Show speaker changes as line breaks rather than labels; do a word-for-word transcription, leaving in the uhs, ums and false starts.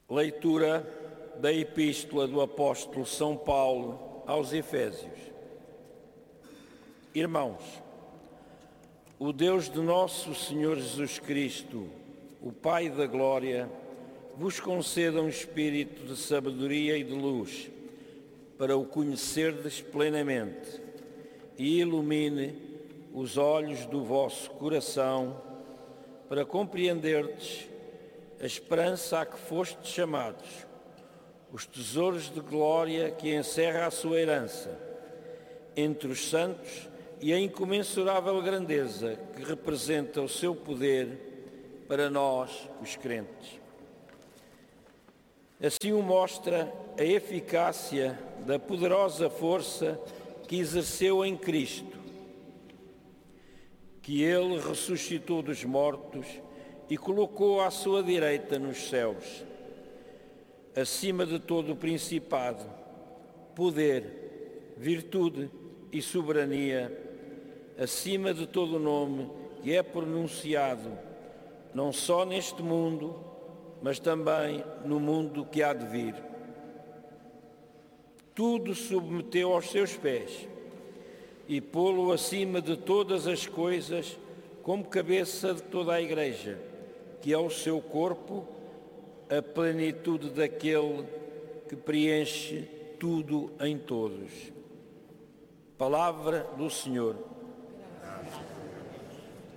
Leitura da Epístola do Apóstolo São Paulo aos Efésios. Irmãos, o Deus de nosso Senhor Jesus Cristo, o Pai da Glória, vos conceda um espírito de sabedoria e de luz, para o conhecerdes plenamente, e ilumine os olhos do vosso coração, para compreenderdes a esperança a que fostes chamados, os tesouros de glória que encerra a sua herança, entre os santos, e a incomensurável grandeza que representa o seu poder para nós, os crentes. Assim o mostra a eficácia da poderosa força que exerceu em Cristo, que Ele ressuscitou dos mortos e colocou à sua direita nos céus, acima de todo o principado, poder, virtude e soberania, acima de todo o nome que é pronunciado, não só neste mundo, mas também no mundo que há de vir. Tudo submeteu aos seus pés e pô-lo acima de todas as coisas como cabeça de toda a Igreja, que é o seu corpo, a plenitude daquele que preenche tudo em todos. Palavra do Senhor.